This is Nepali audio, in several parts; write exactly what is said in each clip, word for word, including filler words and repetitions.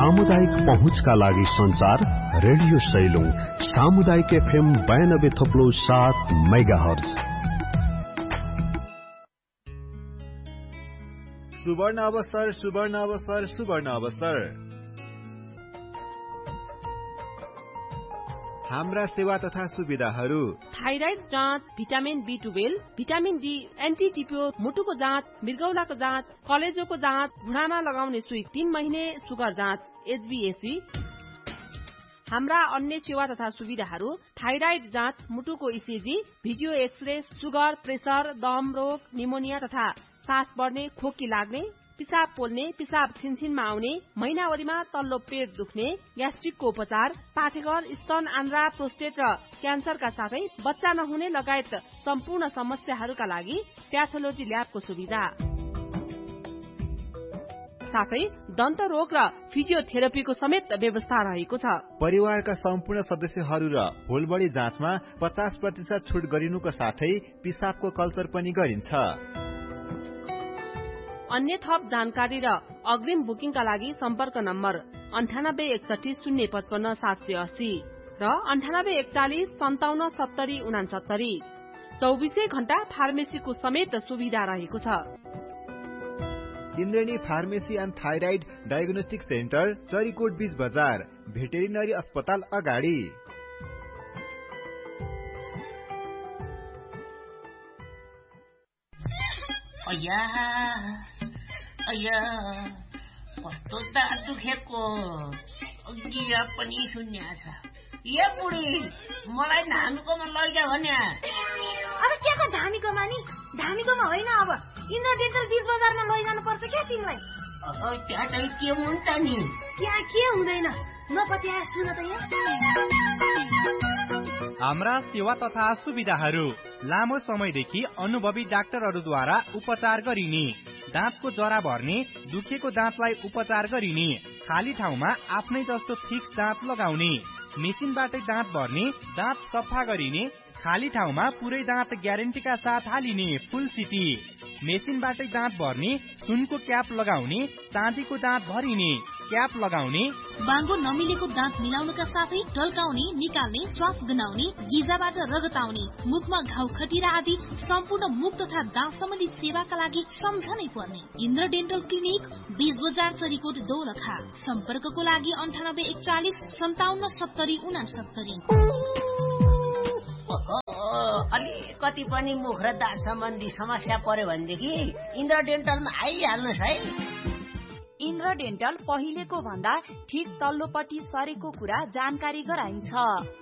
सामुदायिक पहुँचका लागि संचार रेडियो सैलुङ सामुदायिक एफएम बयानब्बे थप्लो सात मेगाहर्ज। सुवर्ण अवसर सुवर्ण अवसर सुवर्ण अवसर हाम्रा सेवा तथा सुविधाहरू थाइराइड जाँच, vitamin be twelve, vitamin D, anti टिप्यो, मुटुको जाँच, मृगौलाको जाँच, कलेजोको जाँच, घुँडामा लगाउने सुई, तीन महिने सुगर जाँच, एचबीएसी। हाम्रा अन्य सेवा तथा सुविधाहरू थाइराइड जाँच, मुटुको ECG, video x-ray, sugar, pressure, दम रोग, निमोनिया तथा सास बढ्ने, खोकी लाग्ने, पिसाब पोल्ने, पिसाब छिनछिनमा आउने, महिनावरीमा तल्लो पेट दुख्ने, ग्यास्ट्रिकको उपचार, पाठेघर, स्तन, आन्द्रा, प्रोस्टेट र क्यान्सरका साथै बच्चा नहुने लगायत सम्पूर्ण समस्याहरूका लागि प्याथोलोजी ल्याबको सुविधा, साथै दन्त रोग र फिजियोथेरापीको समेत व्यवस्था रहेको छ। परिवारका सम्पूर्ण सदस्यहरू र होलबडी जाँचमा पचास प्रतिशत छुट गरिनुको साथै पिसाबको कल्चर पनि गरिन्छ। अन्य थप जानकारी र अग्रिम बुकिङका लागि सम्पर्क नम्बर अन्ठानब्बे एकसठी शून्य पचपन्न सात सय अस्सी र अन्ठानब्बे एकचालिस सन्ताउन्न सत्तरी उनासत्तरी। चौबिसै घण्टा फार्मेसीको समेत सुविधा रहेको छ। इन्द्रेणी pharmacy and thyroid diagnostic centre, Charikot बीच बजार, भेटेरिनरी अस्पताल अगाडि। अया अया कस्तो दाँत दुखेको, गिरा पनि शून्य छ। ए बुढी, मलाई धामीकोमा लैजा भन्या। अब के को धामीकोमा नि? धामीकोमा होइन, अब इन्द्र डेन्टल बीच बजारमा लैजानु पर्छ क्या तिमीलाई। त्यहाँ चाहिँ के हुन्छ नि? त्यहाँ के हुँदैन, नपत्याए सुन त यहाँ। हाम्रा सेवा तथा सुविधाहरू लामो समयदेखि अनुभवी डाक्टरहरूद्वारा उपचार गरिने, दाँतको जरा भर्ने, दुखेको दाँतलाई उपचार गरिने, खाली ठाउँमा आफ्नै जस्तो फिक्स दाँत लगाउने, मेसिनबाटै दाँत भर्ने, दाँत सफा गरिने, खाली ठाउँमा पुरै दाँत ग्यारेन्टीका साथ हालिने फुल सिटी, मेसिनबाटै दाँत भर्ने, सुनको क्याप लगाउने, चाँदीको दाँत भरिने, क्याप लगाउने, बाङ्गो नमिलेको दाँत मिलाउनका साथै ढल्काउने, निकाल्ने, श्वास गनाउने, गिजाबाट रगत आउने, मुखमा घाउ खटिरा आदि सम्पूर्ण मुख तथा दाँत सम्बन्धी सेवाका लागि सम्झनै पर्ने इन्द्र डेन्टल क्लिनिक, बीच बजार, चरीकोट, दोलखा। सम्पर्कको लागि अन्ठानब्बे एकचालिस सन्ताउन्न सत्तरी उनासत्तरी। अलिकति पनि मुख र दाँत सम्बन्धी समस्या पर्यो भनेदेखि इन्द्र डेन्टलमा आइहाल्नुहोस् है। इन्द्र डेन्टल पहिलेको भन्दा ठिक तल्लोपट्टि सरेको कुरा जानकारी गराइन्छ।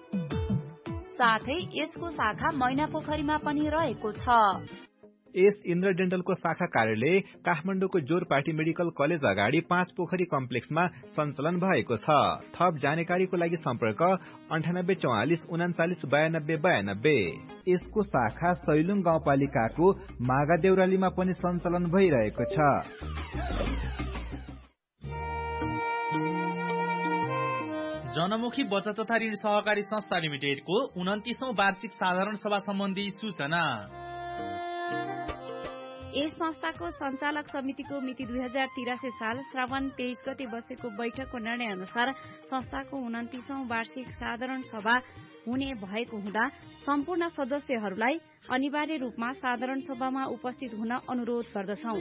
साथै यसको शाखा मैनापोखरीमा पनि रहेको छ। यस इन्द्र डेन्टलको शाखा कार्यालय काठमाडौँको जोरपाटी मेडिकल कलेज अगाडि पाँच पोखरी कम्प्लेक्समा सञ्चालन भएको छ। थप जानकारीको लागि सम्पर्क अन्ठानब्बे चौवालिस उनाचालिस बयानब्बे बयानब्बे। यसको शाखा सैलुङ गाउँपालिकाको मागा देउरालीमा पनि सञ्चालन भइरहेको छ। जनमुखी बचत तथा ऋण सहकारी संस्था लिमिटेडको उन्तिसौं वार्षिक साधारण सभा सम्बन्धी सूचना। यस संस्थाको सञ्चालक समितिको मिति दुई हजार तिरासी साल श्रावण तेइस गते बसेको बैठकको निर्णय अनुसार संस्थाको उन्तिसौं वार्षिक साधारण सभा हुने भएको हुँदा सम्पूर्ण सदस्यहरूलाई अनिवार्य रूपमा साधारण सभामा उपस्थित हुन अनुरोध गर्दछौं।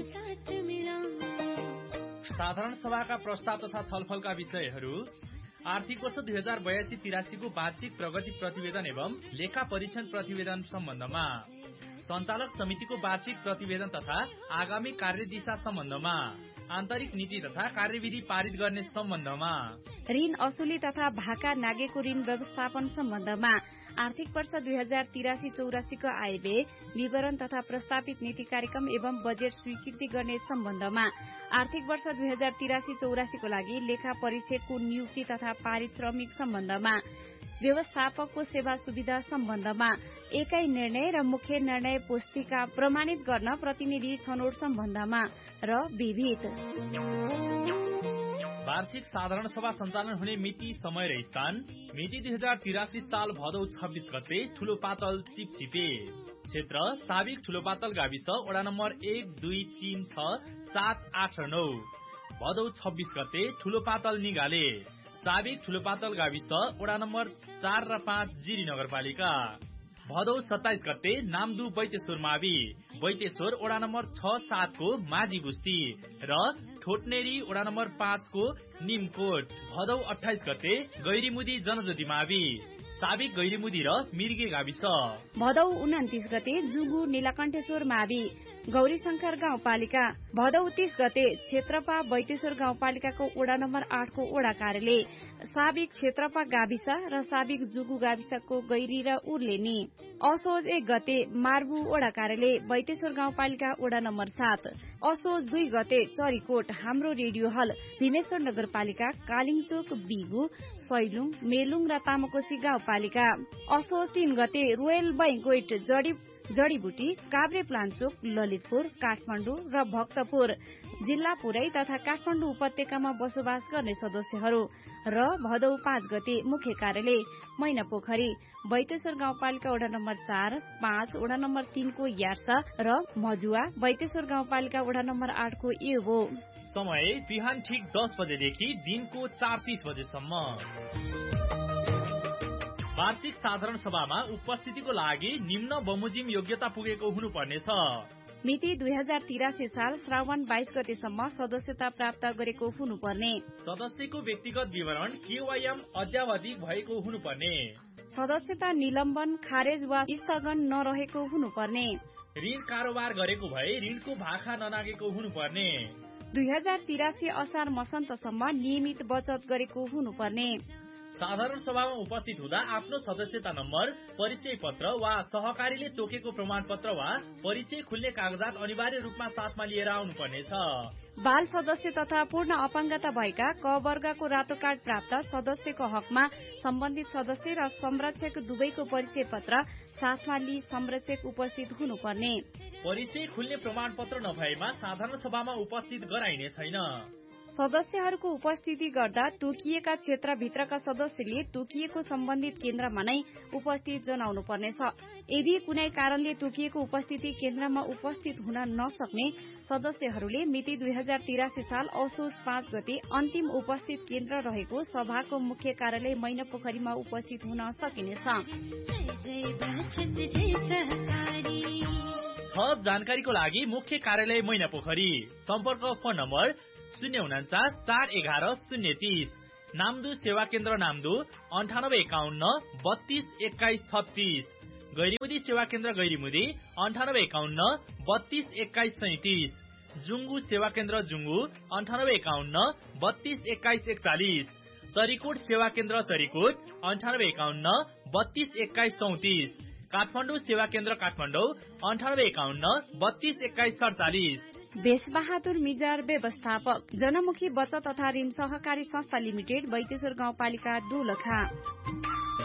साधारण सभाका प्रस्ताव तथा छलफलका विषयहरू आर्थिक वर्ष दुई हजार बयासी तिरासीको वार्षिक प्रगति प्रतिवेदन एवं लेखा परीक्षण प्रतिवेदन सम्बन्धमा, सञ्चालक समितिको वार्षिक प्रतिवेदन तथा आगामी कार्यदिशा सम्बन्धमा, आन्तरिक नीति तथा कार्यविधि पारित गर्ने सम्बन्धमा, ऋण असुली तथा भाका नागेको ऋण व्यवस्थापन सम्बन्धमा, आर्थिक वर्ष दुई हजार तिरासी चौरासीको आयव्यय विवरण तथा प्रस्तावित नीति कार्यक्रम एवं बजेट स्वीकृति गर्ने सम्बन्धमा, आर्थिक वर्ष दुई हजार तिरासी चौरासीको लागि लेखा परीक्षकको नियुक्ति तथा पारिश्रमिक सम्बन्धमा, व्यवस्थापकको सेवा सुविधा सम्बन्धमा, एकै निर्णय र मुख्य निर्णय पुस्तिका प्रमाणित गर्न प्रतिनिधि छनौट सम्बन्धमा र विविध। वार्षिक साधारण सभा सञ्चालन हुने मिति, समय र स्थान मिति दुई हजार तिरासी साल भदौ छब्बीस गते ठूलो पातल चिपचिपे, क्षेत्र साबिक ठूलो पातल गाविस, वडा नम्बर एक दुई तीन छ सात आठ र नौ, भदौ छब्बीस गते ठुलो पातल निगाले साबिक ठुलो पातल गाविस वडा नम्बर चार र पाँच जिरी नगरपालिका। भदौ सत्ताइस गते नामदु बैतेश्वर मावि बैतेश्वर वडा नम्बर छ सात को माझी बुस्ती र ठोटनेरी वडा नम्बर पाँच को निमकोट। भदौ अठाइस गते गैरीमुदी जनज्योति मावि साबिक गैरीमुदी र मिर्गे गाविस। भदौ उन्तिस गते जुगु नीलकण्ठेश्वर मावि गौरी शंकर गाउँपालिका। भदौ तीस गते क्षेत्रपा बैतेश्वर गाउँपालिकाको वडा नम्बर आठ को वडा कार्यालय साबिक क्षेत्रपा गाविस र साबिक जुगु गाविसको गैरी र उर्लेनी। असोज एक गते मार्बु वडा कार्यालय बैतेश्वर गाउँपालिका वडा नम्बर सात। असोज दुई गते चरीकोट हाम्रो रेडियो हल भीमेश्वर नगरपालिका कालिङचोक बिगु सैलुङ मेलुङ र तामाकोशी गाउँपालिका। असोज तीन गते रोयल बैंक्वेट जडी जडीबुटी काभ्रे प्लान्चोक ललितपुर काठमाडौँ र भक्तपुर जिल्ला पुरै तथा काठमाडौँ उपत्यकामा बसोबास गर्ने सदस्यहरू। र भदौ पाँच गते मुख्य कार्यालय मैनापोखरी बैतेश्वर गाउँपालिका वडा नम्बर चार पाँच वडा नम्बर तीन को यार्सा र मजुवा बैतेश्वर गाउँपालिका वडा नम्बर आठ को एवो। समय बिहान ठिक दस बजेदेखि दिनको चार तीस बजेसम्म। वार्षिक साधारण सभामा उपस्थितिको लागि निम्न बमोजिम योग्यता पुगेको हुनुपर्नेछ। मिति दुई हजार तिरासी साल श्रावण बाइस गतेसम्म सदस्यता प्राप्त गरेको हुनुपर्ने। सदस्यको व्यक्तिगत विवरण केवाईएम अद्यावधिक भएको हुनुपर्ने। सदस्यता निलम्बन खारेज वा स्थगन नरहेको हुनुपर्ने। ऋण कारोबार गरेको भए ऋणको भाखा ननागेको हुनुपर्ने। दुई हजार तिरासी असार मसन्तसम्म नियमित बचत गरेको हुनुपर्ने। साधारण सभामा उपस्थित हुँदा आफ्नो सदस्यता नम्बर परिचय पत्र वा सहकारीले तोकेको प्रमाण पत्र वा परिचय खुल्ने कागजात अनिवार्य रूपमा साथमा लिएर आउनुपर्नेछ। बाल सदस्य तथा पूर्ण अपाङ्गता भएका क वर्गको रातो कार्ड प्राप्त सदस्यको हकमा सम्बन्धित सदस्य र संरक्षक दुवैको परिचय पत्र साथमा लिई संरक्षक उपस्थित हुनुपर्ने। परिचय खुल्ने प्रमाण पत्र नभएमा साधारण सभामा उपस्थित गराइने छैन। सदस्यहरूको उपस्थिति गर्दा तोकिएका क्षेत्रभित्रका सदस्यले तोकिएको सम्बन्धित केन्द्रमा नै उपस्थित जनाउनु पर्नेछ। यदि कुनै कारणले तोकिएको उपस्थिति केन्द्रमा उपस्थित हुन नसक्ने सदस्यहरूले मिति दुई हजार तिरासी साल असोज पाँच गते अन्तिम उपस्थित केन्द्र रहेको सभाको मुख्य कार्यालय मैनापोखरीमा उपस्थित हुन सकिनेछ। थप जानकारीको लागि मुख्य कार्यालय मैनापोखरी सम्पर्क फोन नम्बर शून्य उन्चास चार एघार शून्य तीस। नामदु सेवा केन्द्र नामदु अन्ठानब्बे एकाउन्न बत्तीस एक्काइस छत्तीस। गैरीमुदी सेवा केन्द्र गैरीमुदी अन्ठानब्बे एकाउन्न बत्तीस एक्काइस सैतिस। जुङ्गु सेवा केन्द्र जुङ्गु अन्ठानब्बे एकाउन्न बत्तीस एक्काइस एकचालिस। चरीकोट सेवा केन्द्र चरीकोट अन्ठानब्बे एकाउन्न बत्तीस एक्काइस चौतिस। काठमाडौँ सेवा केन्द्र काठमाडौँ अन्ठानब्बे एकाउन्न बत्तीस एक्काइस सडचालिस। बेसबहादुर मिजार व्यवस्थापक जनमुखी बचत तथा ऋण सहकारी संस्था लिमिटेड बैतेश्वर गाउँपालिका दोलखा।